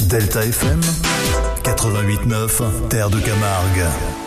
Delta FM 88.9, Terre de Camargue.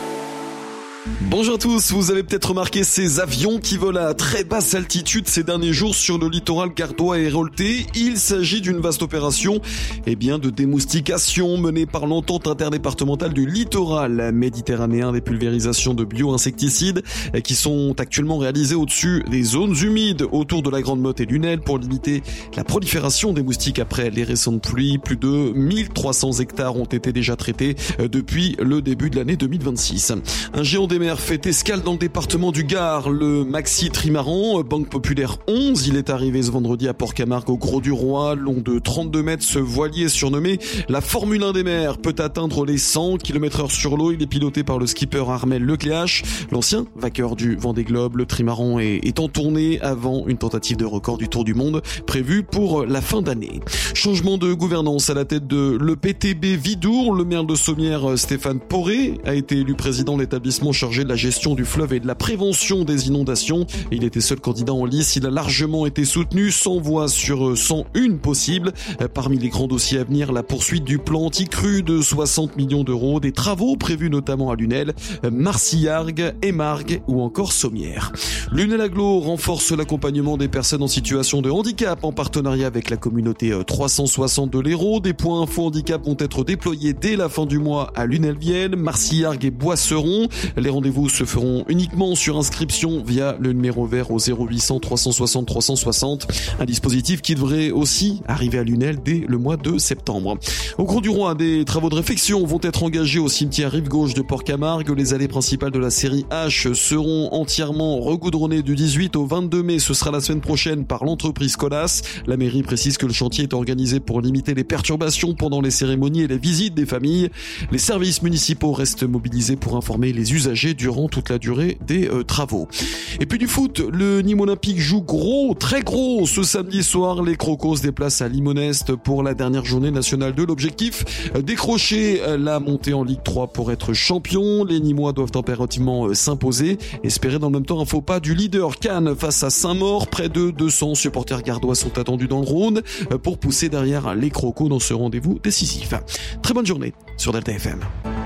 Bonjour à tous, vous avez peut-être remarqué ces avions qui volent à très basse altitude ces derniers jours sur le littoral gardois et héroltais. Il s'agit d'une vaste opération de démoustication menée par l'entente interdépartementale du littoral méditerranéen, des pulvérisations de bio-insecticides qui sont actuellement réalisées au-dessus des zones humides autour de la Grande Motte et Lunel pour limiter la prolifération des moustiques après les récentes pluies. Plus de 1300 hectares ont été déjà traités depuis le début de l'année 2026. Un géant des mers fait escale dans le département du Gard, le Maxi Trimaran, Banque Populaire 11. Il est arrivé ce vendredi à Port-Camargue au Gros du Roi, long de 32 mètres. Ce voilier surnommé la Formule 1 des mers peut atteindre les 100 km/h sur l'eau. Il est piloté par le skipper Armel Lecléache, l'ancien vainqueur du Vendée Globe. Le trimaran est en tournée avant une tentative de record du Tour du Monde prévue pour la fin d'année. Changement de gouvernance à la tête de l'EPTB Vidour. Le maire de Sommières, Stéphane Poré, a été élu président de l'établissement chargé de la gestion du fleuve et de la prévention des inondations. Il était seul candidat en lice. Il a largement été soutenu, 100 voix sur 101 possibles. Parmi les grands dossiers à venir, la poursuite du plan anti-crue de 60 millions d'euros, des travaux prévus notamment à Lunel, Marcillargues, Émargues ou encore Sommières. Lunel Agglo renforce l'accompagnement des personnes en situation de handicap en partenariat avec la communauté 360 de l'Hérault. Des points info handicap vont être déployés dès la fin du mois à Lunel-Vienne, Marcillargues et Boisseron. Les rendez-vous se feront uniquement sur inscription via le numéro vert au 0800 360 360. Un dispositif qui devrait aussi arriver à Lunel dès le mois de septembre. Au Gros du Roi, des travaux de réfection vont être engagés au cimetière rive gauche de Port-Camargue. Les allées principales de la série H seront entièrement regoudronnées du 18 au 22 mai. Ce sera la semaine prochaine par l'entreprise Colas. La mairie précise que le chantier est organisé pour limiter les perturbations pendant les cérémonies et les visites des familles. Les services municipaux restent mobilisés pour informer les usagers durant toute la durée des travaux. Et puis du foot, le Nîmes Olympique joue gros, très gros. Ce samedi soir, les Crocos se déplacent à Limonest pour la dernière journée nationale 2. L'objectif, décrocher la montée en Ligue 3 pour être champion. Les Nîmois doivent impérativement s'imposer. Espérer dans le même temps un faux pas du leader Cannes face à Saint-Maur. Près de 200 supporters gardois sont attendus dans le Rhône pour pousser derrière les Crocos dans ce rendez-vous décisif. Très bonne journée sur Delta FM.